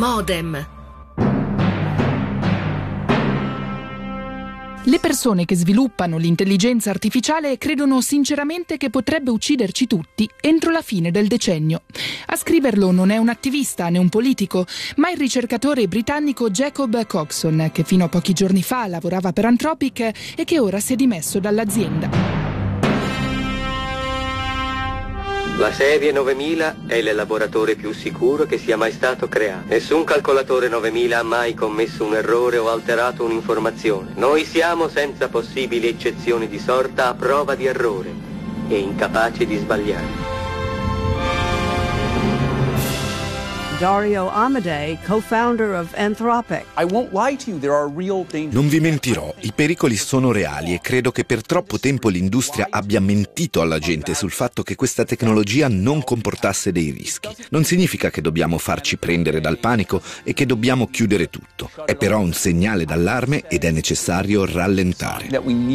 Modem. Le persone che sviluppano l'intelligenza artificiale credono sinceramente che potrebbe ucciderci tutti entro la fine del decennio. A scriverlo non è un attivista né un politico, ma il ricercatore britannico Jacob Coxon, che fino a pochi giorni fa lavorava per Anthropic e che ora si è dimesso dall'azienda. La serie 9000 è l'elaboratore più sicuro che sia mai stato creato. Nessun calcolatore 9000 ha mai commesso un errore o alterato un'informazione. Noi siamo, senza possibili eccezioni di sorta, a prova di errore e incapaci di sbagliare. Dario Amodei, co-founder of Anthropic. Non vi mentirò, i pericoli sono reali e credo che per troppo tempo l'industria abbia mentito alla gente sul fatto che questa tecnologia non comportasse dei rischi. Non significa che dobbiamo farci prendere dal panico e che dobbiamo chiudere tutto. È però un segnale d'allarme ed è necessario rallentare.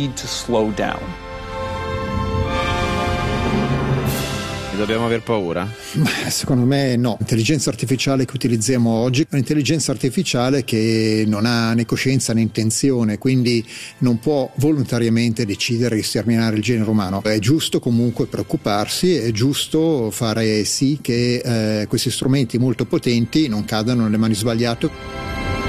Dobbiamo aver paura? Secondo me no. L'intelligenza artificiale che utilizziamo oggi è un'intelligenza artificiale che non ha né coscienza né intenzione, quindi non può volontariamente decidere di sterminare il genere umano. È giusto comunque preoccuparsi, è giusto fare sì che questi strumenti molto potenti non cadano nelle mani sbagliate.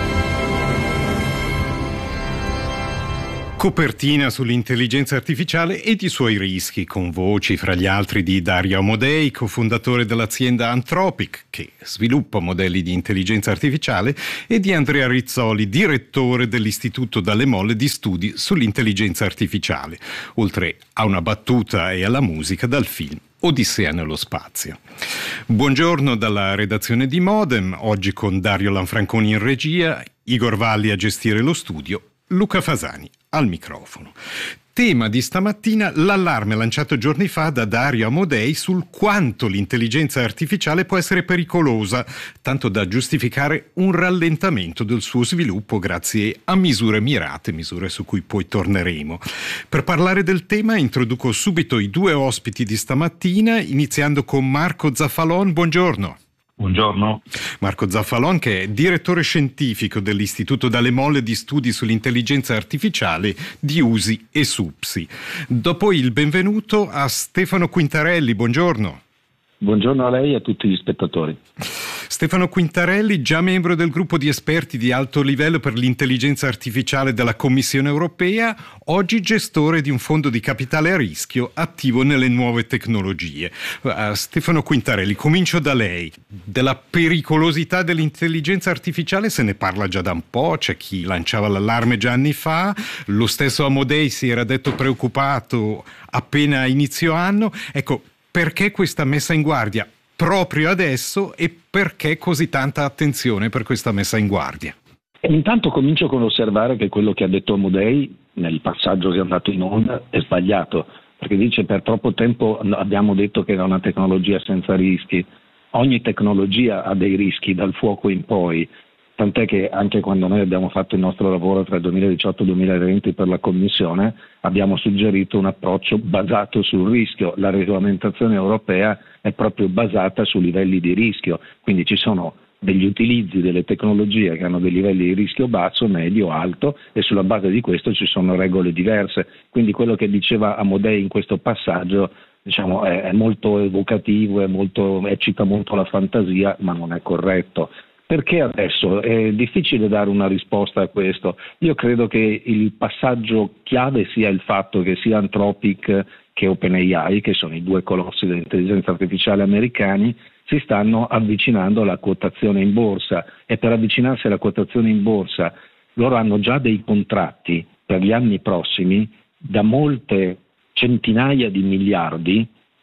Copertina sull'intelligenza artificiale ed i suoi rischi, con voci fra gli altri di Dario Amodei, cofondatore dell'azienda Anthropic, che sviluppa modelli di intelligenza artificiale, e di Andrea Rizzoli, direttore dell'Istituto Dalle Molle di studi sull'intelligenza artificiale, oltre a una battuta e alla musica dal film Odissea nello spazio. Buongiorno dalla redazione di Modem, oggi con Dario Lanfranconi in regia, Igor Valli a gestire lo studio, Luca Fasani al microfono. Tema di stamattina: l'allarme lanciato giorni fa da Dario Amodei sul quanto l'intelligenza artificiale può essere pericolosa, tanto da giustificare un rallentamento del suo sviluppo grazie a misure mirate, misure su cui poi torneremo. Per parlare del tema introduco subito i due ospiti di stamattina, iniziando con Marco Zaffalon. Buongiorno. Buongiorno. Marco Zaffalon, che è direttore scientifico dell'Istituto Dalle Molle di studi sull'intelligenza artificiale di USI e SUPSI. Do poi il benvenuto a Stefano Quintarelli. Buongiorno. Buongiorno a lei e a tutti gli spettatori. Stefano Quintarelli, già membro del gruppo di esperti di alto livello per l'intelligenza artificiale della Commissione europea, oggi gestore di un fondo di capitale a rischio attivo nelle nuove tecnologie. Stefano Quintarelli, comincio da lei. Della pericolosità dell'intelligenza artificiale se ne parla già da un po', c'è chi lanciava l'allarme già anni fa, lo stesso Amodei si era detto preoccupato appena inizio anno. Ecco, perché questa messa in guardia proprio adesso e perché così tanta attenzione per questa messa in guardia? Intanto comincio con osservare che quello che ha detto Amodei nel passaggio che è andato in onda è sbagliato, perché dice per troppo tempo abbiamo detto che era una tecnologia senza rischi. Ogni tecnologia ha dei rischi dal fuoco in poi, tant'è che anche quando noi abbiamo fatto il nostro lavoro tra il 2018 e il 2020 per la Commissione abbiamo suggerito un approccio basato sul rischio. La regolamentazione europea è proprio basata su livelli di rischio, quindi ci sono degli utilizzi delle tecnologie che hanno dei livelli di rischio basso, medio, alto, e sulla base di questo ci sono regole diverse. Quindi quello che diceva Amodei in questo passaggio, diciamo, è molto evocativo, eccita molto la fantasia, ma non è corretto. Perché adesso? È difficile dare una risposta a questo. Io credo che il passaggio chiave sia il fatto che sia Anthropic che OpenAI, che sono i due colossi dell'intelligenza artificiale americani, si stanno avvicinando alla quotazione in borsa, e per avvicinarsi alla quotazione in borsa loro hanno già dei contratti per gli anni prossimi da molte centinaia di miliardi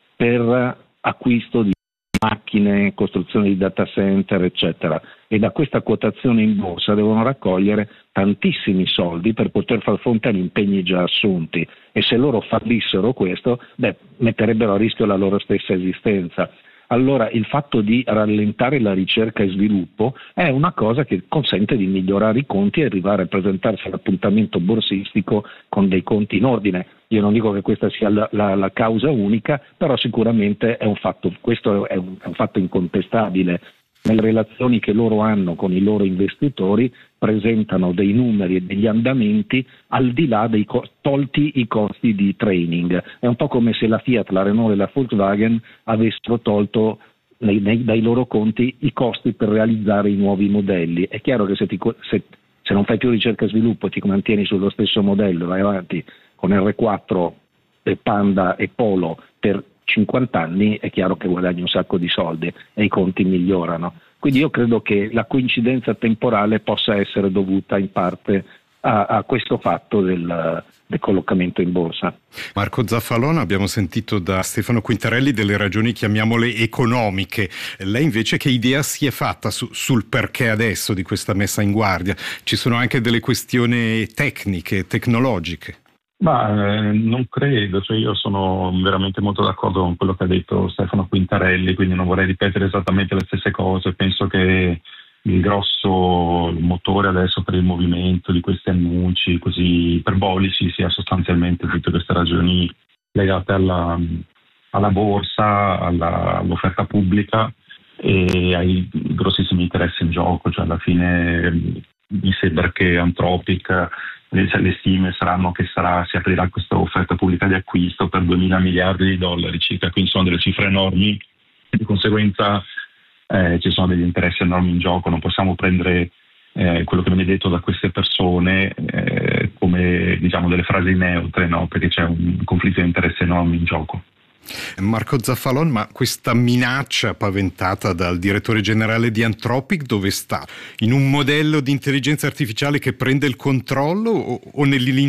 per acquisto di macchine, costruzione di data center, eccetera, e da questa quotazione in borsa devono raccogliere tantissimi soldi per poter far fronte agli impegni già assunti, e se loro fallissero questo, metterebbero a rischio la loro stessa esistenza. Allora il fatto di rallentare la ricerca e sviluppo è una cosa che consente di migliorare i conti e arrivare a presentarsi all'appuntamento borsistico con dei conti in ordine. Io non dico che questa sia la causa unica, però sicuramente è un fatto, questo è un fatto incontestabile. nelle relazioni che loro hanno con i loro investitori presentano dei numeri e degli andamenti al di là tolti i costi di training. È un po' come se la Fiat, la Renault e la Volkswagen avessero tolto dai loro conti i costi per realizzare i nuovi modelli. È chiaro che se non fai più ricerca e sviluppo, ti mantieni sullo stesso modello, vai avanti con R4, Panda e Polo per 50 anni, è chiaro che guadagni un sacco di soldi e i conti migliorano. Quindi io credo che la coincidenza temporale possa essere dovuta in parte a questo fatto del collocamento in borsa. Marco Zaffalon, abbiamo sentito da Stefano Quintarelli delle ragioni, chiamiamole economiche. Lei invece che idea si è fatta sul perché adesso di questa messa in guardia? Ci sono anche delle questioni tecniche, tecnologiche? Ma non credo, io sono veramente molto d'accordo con quello che ha detto Stefano Quintarelli, quindi non vorrei ripetere esattamente le stesse cose. Penso che il grosso motore adesso per il movimento di questi annunci così iperbolici sia sostanzialmente tutte queste ragioni legate alla borsa, all'offerta pubblica e ai grossissimi interessi in gioco. Cioè alla fine mi sembra che Anthropic, le stime saranno che si aprirà questa offerta pubblica di acquisto per $2.000 miliardi circa, quindi sono delle cifre enormi e di conseguenza ci sono degli interessi enormi in gioco. Non possiamo prendere quello che viene detto da queste persone come delle frasi neutre, no? Perché c'è un conflitto di interessi enormi in gioco. Marco Zaffalon, ma questa minaccia paventata dal direttore generale di Anthropic dove sta? In un modello di intelligenza artificiale che prende il controllo o